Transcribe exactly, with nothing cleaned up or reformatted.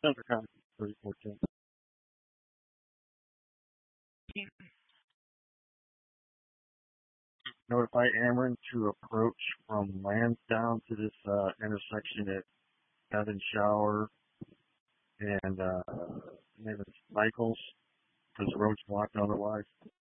Center County, thirty-four ten. Notify Ameren to approach from Lansdowne to this uh, intersection at Evan Shower and uh, name is Michaels because the road's blocked otherwise.